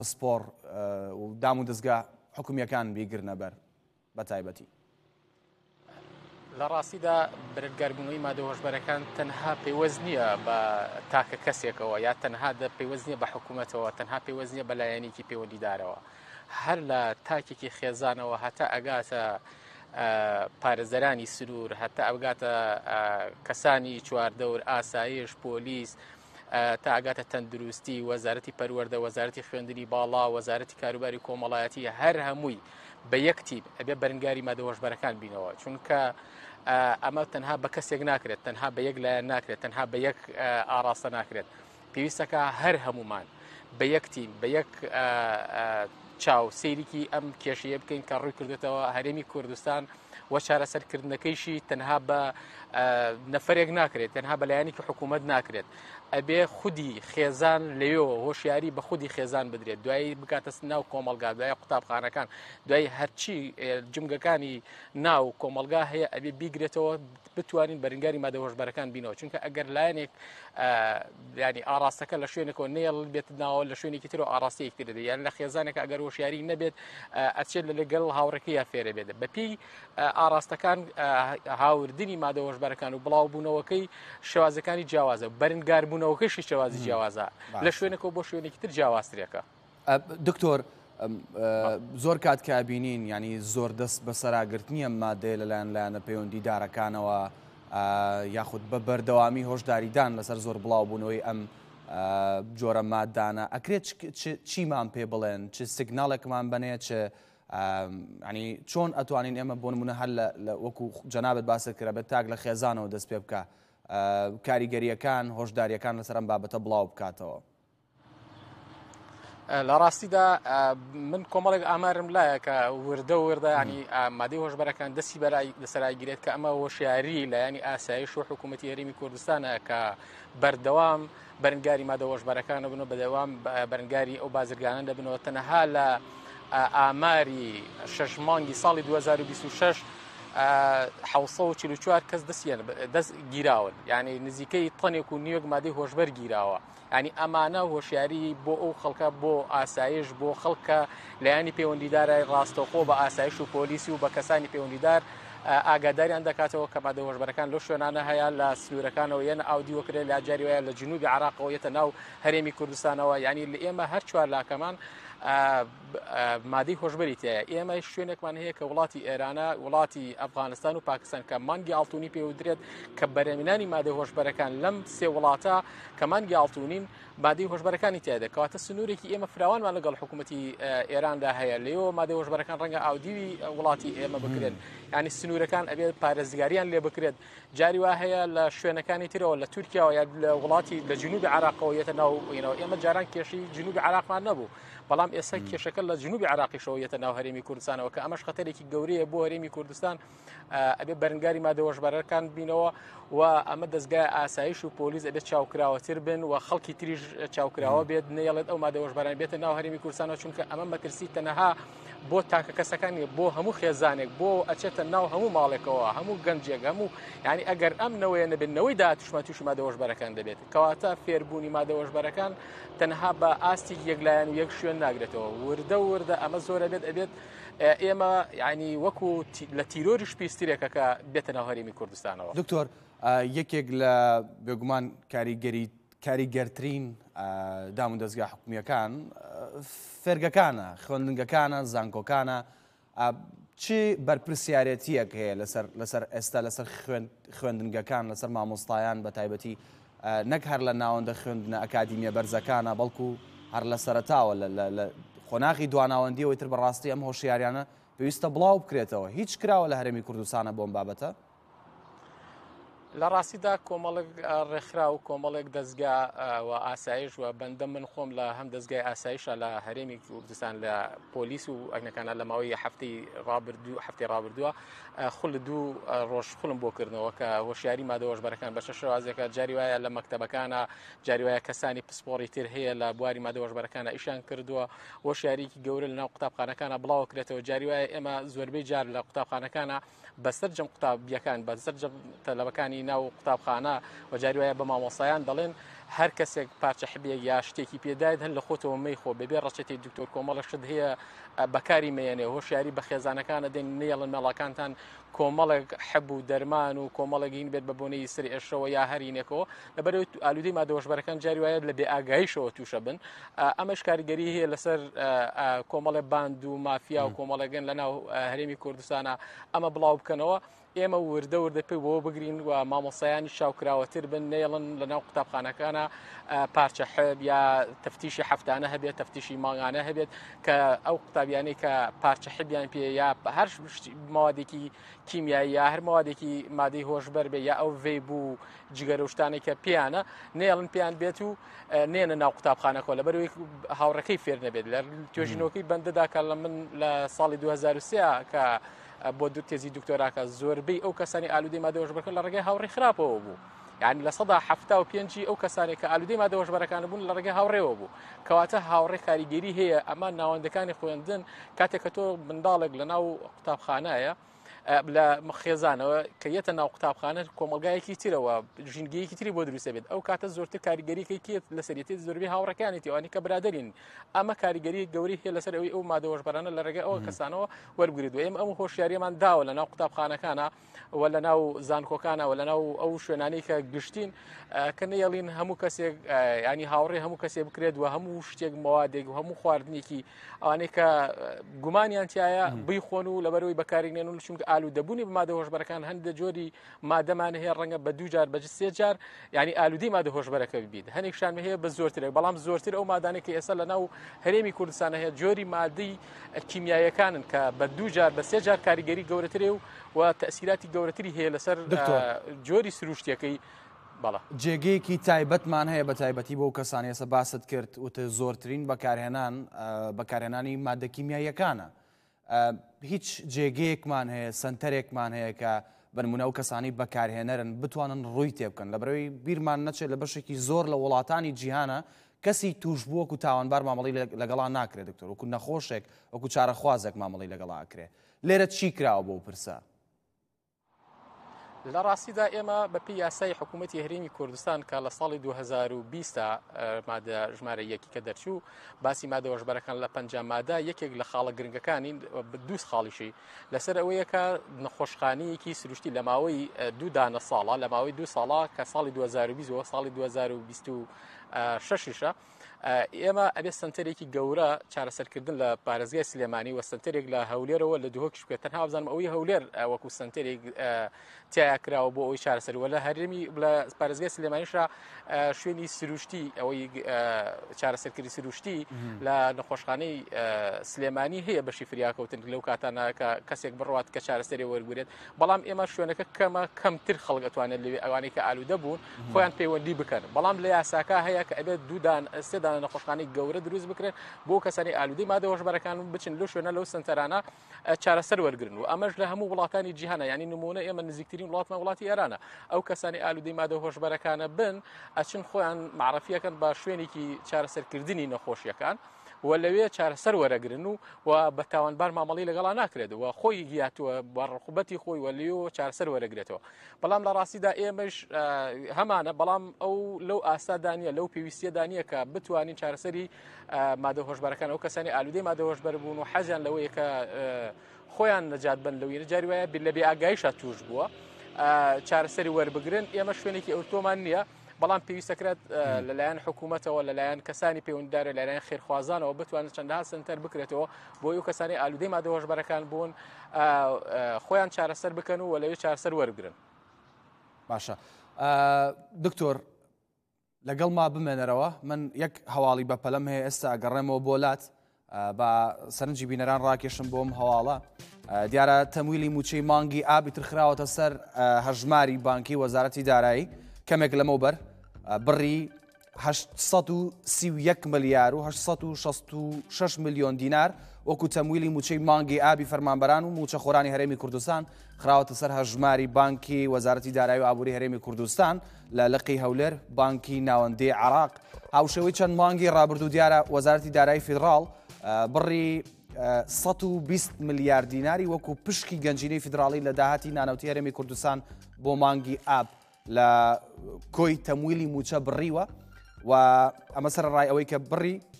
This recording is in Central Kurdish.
سپۆڕ و دام و دەستگا حکومیەکان بیگرنە بەر بە تایبەتی. لە ڕاستیدا بەرگەربوونەوەی مادە هۆشبەرەکان تەنها پەیوەست نییە بە تاکە کەسێکەوە یا تەنها پەیوەست نییە بە حکوومەتەوە، تەنها پەیوەست نییە بە لایەنێکی پەیوەندیدارەوە، هەر لە تاکێکی خێزانەوە هەتا ئەگاتە پارێزەرانی سنوور، هەتا ئەگاتە کەسانی چواردەور، ئاسایش، پۆلیس، تا ئەگاتە تەندروستی، وەزارەتی پەروەردە، وەزارەتی خوێندنی باڵا، وەزارەتی کاروباری کۆمەڵایەتی، هەر هەمووی بە یەکتی ئەبێ بەرگاری مادە هۆشبەرەکان بینەوە، چونکە ئەمە تەنها بە کەسێک ناکرێت، تەنها بە یەک لایەن ناکرێت، تەنها بە یەک ئاراستە ناکرێت، پێویستەکە هەر هەمومان بە یەکتی بە یەک چاو سەیریکی ئەم کێشەیە بکەین کە ڕووی کردێتەوە هەرێمی کوردستان و چارەسەرکردنەکەیشی تەنها بە نەفرێک ناکرێت، تەنها بەلایەنێکی حکوومەت ناکرێت، ئەبێ خودی خێزان لەوێەوە هۆشیاری بە خودی خێزان بدرێت، دوایی بکاتە ناو کۆمەلگا، دوای قوتابخانەکان، دوای هەرچی جمگەکانی ناو کۆمەلگا هەیە ئەبێ بیگرێتەوە بتوانین بەرگاری مادە هۆشبەرەکان بینەوە، چونکە ئەگەر لایەنێک ینی ئاراستەکە لە شوێنێکەوە نێڵ بێت ناوە لە شوێنێکی ترەوە ئاراستەیەکتر دێت، یان لە خێزانێک ئەگەر هۆشیاری نەبێت ئەچێت لەگەڵ هاوڕێکەی یا فێرە بێت بەپی ئاراستەکان هاوردنی مادە هۆشبەرەکان و بڵاوبوونەوەکەی شێوازەکانی جیاوازە، بەرگاربوونەوەکەشی شێوازی جیاوازە لە شوێنێکەوە بۆ شوێنێکی تر جیاوازترێکە. دکتۆر زۆر کات کابینین ینی زۆر دەست بە سەراگرتنیە مادەیە لەلایەن لایەنە پەیوەندیدارەکانەوە یاخود بە بەردەوامی هۆشداریدان لەسەر زۆر بڵاوبوونەوەی ئەم جۆرە مادانە ئەکرێت چیمان پێ بڵێن، چ سیگناڵێکمان بنێ، ینی چۆن ئەتوانین ئێمە بۆ نمونە هەر وەکو جەنابەت باسە کرا بێت تاک لە خێزانەوە دەست پێ بکە کاریگەریەکان هۆشداریەکان لەسەر ئەم بابەتە بڵاو بکاتەوە. لە ڕاستیدا من کۆمەڵێک ئامارم لایە کە وردە ینی مادەی هۆشبەرەکان دەستی لەسەرایگیرێت کە ئەمە هۆشیاری لە ینی ئاسایش و حکوومەتی هەرێمی کوردستانە کە بەردەوام بەرگاری مادە هۆشبەرەکانە بنەوە، بەدەوام بەرگاری ئەو بازرگانە دەبنەوە. تەنەها لە ئاماری 6 مانگی ساڵی 2026 744 کەس دەست گیراون، یعنی نزیکەی تەنێک و نیوەک مادەی هۆشبەر گیراوە، ینی ئەمانە هۆشیاری بۆ ئەو خەڵکە بۆ ئاسایش بۆ خەڵکە لایانی پەیوەندیدارای ڕاستەوخۆ بە ئاسایش و پۆلیسی و بە کەسانی پەیوەندیدار ئاگاداریان دەکاتەوە کە مادە هۆشبەرەکان لەو شوێنانە هەیە لە سنوورەکانەوە یەنە ئاودیوەکرێت لە جاری وایە لە جنوبی عێراقەوە یەتە ناو هەرێمی کوردستانەوە، ینی لە ئێمە هەر چوار لاکەمان مادەی هۆشبەری تایە. ئێمە شوێنێکمان هەیە کە وڵاتی ئێرانە، وڵاتی ئەفغانستان و پاکستان کە مانگی ئاڵتوونی پێودرێت کە بەرهەمێنانی مادەی هۆشبەرەکان لەم سێ وڵاتە کە مانگی ئاڵتوونین مادەی هۆشبەرەکانی تایدا، کەواتە سنوورێکی ئێمە فراوانمان لەگەڵ حکوومەتی ئێراندا هەیە، لەوە مادەی هۆشبەرەکان ڕەنگە ئاودیوی وڵاتی ئێمە بکرێن، ینی سنوورەکان ئەبێت پارێزگاریان لێ بکرێت. جاری وا هەیە لە شوێنەکانی ترەوە لە تورکیاوە یا لە وڵاتی لە جنوبی عێراقەوە یەتە ناو ئێمە جاران کێشی جنوبی عێراقمان نەبوو، بەڵام ئێستا کێشەکە لە جنوبی عێراقیشەوە یەتە ناو هەرێمی کوردستانەوە کە ئەمەش خەتەرێکی گەورەیە بۆ هەرێمی کوردستان. ئەبێ بەرگاری مادە هۆشبەرەکان بینەوە و ئەمە دەستگای ئاسایش و پۆلیس ئەبێت چاوکراوەتر بن و خەڵکی تریش چاوکراوە بێت، نەیەڵێت ئەو مادە هۆشبەران بێتە ناو هەرێمی کوردستانەوە، چونکە ئەمە مەترسی تەنەها بۆ تاکە کەسەکانی بۆ هەموو خێزانێک بۆ ئەچێتە ناو هەموو ماڵێکەوە هەموو گەنجێک هەموو، ینی ئەگەر ئەم نەوەیە نەبێنەوەی داهاتوشمان تووشی مادە هۆشبەرەکان دەبێت، کەواتە فێربوونی مادە هۆشبەرەکان تەنها بە ئاستی یەکلایەن و یەک شوێن ناگرێتەوە، وردە ئەمە زۆرە ئەبێت ئێمە ینی وەکو لە تیرۆریش پێستیرێکە کە بێتە ناو هەرێمی کوردستانەوە. دکتۆر یەکێک لە بێگومان کاریگەرترین دام و دەستگا حکومیەکان فێرگەکانە، خوێندنگەکانە، زانکۆکانە، چی بەرپرسیارەتیەک هەیە لەسەر ئێستا لەسەر خوێندنگەکان لەسەر مامۆستایان بە تایبەتی نەک هەر لە ناوەندە خوێندنە ئەکادیمیە بەرزەکانە بەڵکو هەر لە سەرەتاوە لە خۆناغی دواناوەندیەوەی تر بەڕاستی ئەم هۆشیاریانە پێویستە بڵاو بکرێتەوە. هیچ کراوە لە هەرێمی کوردستانە بۆم بابەتە؟ لە ڕاستیدا کۆمەڵێک ڕێکخرا و کۆمەڵێک دەستگا و ئاسایش و بەندە من خۆم لە هەم دەستگای ئاسایشە لە هەرێمی کوردستان لە پۆلیس و ئەگنەکانە لە ماوەی هەفتەی ڕابردووە خول 2 ڕۆژ خولم بۆ کردنەوە کە هۆشیاری مادە هۆشبەرەکان بە شێوازێکە جاری وایە لە مەکتەبەکانە، جاری وایە کەسانی پسپۆڕی تر هەیە لە بواری مادە هۆشبەرەکانە ئیشان کردووە، هۆشیاریکی گەورە لەناو قوتابخانەکانە بڵاوکرێتەوە. جاری وایە ئێمە زۆربەی جار لە قوتابخانەکانە بەسەر جەم قوتابیەکان بەسەر جەم تەلەبەکانی ناو قوتابخانە و جاری وایە بە مامۆستایان دەڵێن هەر کەسێک پارچە حبێک یا شتێکی پێدایت هەن لە خۆتەوە مەیخۆ بەبێ ڕەچەتی دکتۆر کۆمەڵە شت هەیە بەکاری مێنێ هۆشیاری بە خێزانەکانە دێن نێڵن مێڵەکانتان کۆمەڵێک حەب و دەرمان و کۆمەڵێکین بێت بە بۆنەی سری ئێشەوە یا هەرینێکەوە لەبەرەوەی ئالوودەی مادەوەشبەرەکان جاری وایە لە بێ ئاگاییشەوە تووشە بن ئەمەش کاریگەری هەیە لەسەر کۆمەڵێ باند و مافیا و کۆمەڵەگەن لەناو هەرێمی کوردستانە ئەمە بڵاو بکەنەوە ئێمە وردە وردە پێی بۆ بگرین و مامۆسایانی شاوکراوەتر بن نێڵن لەناو قوتابخانەکانە پارچە حب یا تەفتیشی هەفتانە هەبێت تەفتیشی ماڵانە هەبێت کە ئەو قوتابیانەی کە پارچە حبیان پێ یا هەر ماوادێکی کیمیایی یا هەر ماوادێکی مادەی هۆشبەر بێ یا ئەو vێ بوو جگەرە شتانێک کە پێیانە نێڵن پێیان بێت و نێنە ناو قوتابخانەکە لەبەرەوەی هاوڕەکەی فێر نەبێت لە توێژینەوەکەی بەندەدا کە لە من لە ساڵی 2023 کە بۆ دوو تێزی دکتۆراکە زۆربەی ئەو کەسانی ئالوودەی مادەوەشبەرەکان لە ڕێگەی هاوڕێی خراپەوە بوو یعنی لە 175 ئەو کەسانی کە ئالوودەی مادەوەشبەرەکان بوون لە ڕێگەی هاوڕێەوە بوو کەواتە هاوڕێ کاریگەری هەیە ئەمە ناوەندەکانی خوێندن کاتێک کە تۆ منداڵێک لە ناو قوتابخانایە لە خێزانەوە کە یەتە ناو قوتابخانە کۆمەلگایەکی ترەوە ژینگەیەکی تری بۆ دروستە بێت ئەو کاتە زۆرتر کاریگەریەکەی کێت لە سەرەتی زۆربەی هاوڕەکانی تیوانی کە برادەرین ئەمە کاریگەری گەوری هەیە لەسەر ئەوەی ئەو مادەوەشبەرانە لە ڕێگە ئەوە کەسانەوە وەرگریت و ئێمە ئەم هۆشیاریەمان داوە لە ناو قوتابخانەکانە و لە ناو زانکۆکانە و لە ناو ئەو شوێنانەی کە گشتین کە نەیەڵین هەموو کەسێک ینی هاوڕێ هەموو کەسێک بکرێت و هەموو شتێک مەوادێک و هەموو خواردنێکی ئەوانەی کە گومانیان تایە بیخۆن و لەبەرەوەی بەکارێنێن و چونکە ئالوودەبوونی بە مادەهۆشبەرەکان هەندێک جۆری مادەمان هەیە ڕەنگە بە دوو جار بەج سێ جار ینی ئالوودەی مادەهۆشبەرەکە ببیت هەنێکشان هەیە بە زۆرترێک بەڵام زۆرتر ئەو مادانێک کە ئێستا لە ناو هەرێمی کوردستان هەیە جۆری مادەی کیمیایەکانن کە بە دوو جار بە سێ جار کاریگەری گەورەترێ و تەسیراتی گەورەتری هەیە لەسەر جۆری سروشتیەکەی جێگەیەکی تایبەتمان هەیە بە تایبەتی بۆ کەسانی ئێستا باست کرد وتە زۆرترین بەکارهێنانی مادە کیمیاییەکانە هیچ جێگەیەکمان هەیە سنتەرێکمان هەیە کە بنمونە ئەو کەسانی بەکارهێنەرن بتوانن ڕووی تێ بکەن لەبەرەوەی بیرمان نەچێت لە بەشێکی زۆر لە وڵاتانی جیهانە کەسی توشبووەک و تاوانبار مامەڵی لەگەڵا ناکرێت دکتۆر وەکو نەخۆشێک وەکو چارەخوازێک مامەڵی لەگەڵا ئەکرێ لێرە چی کراوە بۆ پرسە لە ڕاستیدا ئێمە بەپی یاسای حکوومەتی هەرێمی کوردستان کە لە ساڵی 2020 مادە ژمارە یەکی کە دەرچوو باسی مادەوەشبەرەکان لە پەنج مادە یەکێک لە خاڵە گرنگەکانی دوو خاڵیشی لەسەر ئەوەیە کە نەخۆشخانەیەکی سروشتی لە ماوەی دوو دانە ساڵە لە ماوەی دوو ساڵە کە ساڵی 2020 و ساڵی 2026ە ئێمە ئەبێ سنتەرێکی گەورە چارەسەرکردن لە پارێزگای سلێمانی وە سنتەرێک لە هەولێرەوە لە دووهۆکیش بکە تەنها بزانم ئەوەی هەولێر وەکو سنتەرێک تیا کراوە بۆ ئەوەی چارەسەرەوە لە هەرێمی لە پارێزگای سلێمانیشە شوێنی سروشتی ئەوەی چارەسەرکردی سروشتی لە نەخۆشخانەی سلێمانی هەیە بەشی فریاکەوتن لەو کاتانە کە کەسێک بڕوات کە چارەسەری وەرگێت بەڵام ئێمە شوێنەکە کەمتر خەڵک ئەتوانێت لەوێ ئەوانەی کە ئالوودە بوون خۆیان پەیوەندی بکەن بەڵام لە یاساکە هەیە کە ئەبێت دوودان سێدان نەخۆشخانەی گەورە دروست بکرێن بۆ کەسانی ئالوودەی مادەوەشبەرەکان بچن لەو شوێنە لەو سنتەرانە چارەسەر وەرگرن و ئەمەش لە هەموو وڵاتانی جیهانە ینی نمونە ئێمە نزیکترین وڵاتمان وڵاتی ئێرانە ئەو کەسانی ئالوودەی مادەهۆشبەرەکانە بن ئەچن خۆیان معرفیەکەن بە شوێنێکی چارەسەرکردنی نەخۆشیەکان و لەوێ چارەسەر وەرەگرن و بە تاوانبار مامەڵی لەگەڵا ناکرێت و خۆی گیاتووە بە ڕقوبەتی خۆی وەلیەوە چارەسەر وەرەگرێتەوە بەڵام لە ڕاستیدا ئێمەش هەمانە بەڵام ئەو لەو ئاسادانیە لەو پێویستیە دانیە کە بتوانین چارەسەری مادەهۆشبەرەکان ئەو کەسانی ئالوودەی مادەهۆشبەر بوون و حەزیان لەوەیە کە خۆیان نەجات بن لەوێ جاری وایە لە بێ ئاگاییشە توش بووە چارەسەری وەربگرن ئێمە شوێنێکی ئەوتۆمان نییە بەڵام پێویستەکرێت لەلایەن حکوومەتەوە لەلایەن کەسانی پەیوەندیدارە لەلایەن خێرخوازانەوە بتوانێت چەندەها سنتەر بکرێتەوە بۆ ئەو کەسانی ئالوودەی مادەهۆشبەرەکان بوون خۆیان چارەسەر بکەن و لەوێ چارەسەر وەرگرن باشە دکتۆر لەگەڵ ما بمێنەرەوە من یەک هەواڵی بەپەلەم هەیە ئێستا ئەگەڕێمەوە بۆلات بە سەرنجی بینەران ڕاکێشم بۆم هەواڵە دیارە تەمویلی موچەی مانگی ئابی ترخراوەتە سەر هەژماری بانکی وەزارەتی دارایی کەمێک لەمەوبەر بڕی 831 ملیار و 866 میلیۆن دینار وەکو تەمویلی موچەی مانگی ئابی فەرمانبەران و موچە خۆرانی هەرێمی کوردستان خراوەتە سەر هەژماری بانکی وەزارەتی دارایی و ئابووری هەرێمی کوردستان لە لقی هەولێر بانکی ناوەندەی عراق هاوشێوەی چەند مانگی ڕابردوو دیارە وەزارەتی دارایی فیدراڵ بڕی 120 ملیار دیناری وەکو پشکی گەنجینەی فیدراڵی لە داهاتی نانەوتی هەرێمی کوردستان بۆ مانگی ئاب لە کۆی تەمویلی موچە بڕیوە و ئەمە سەرڕای ئەوەی کە بڕی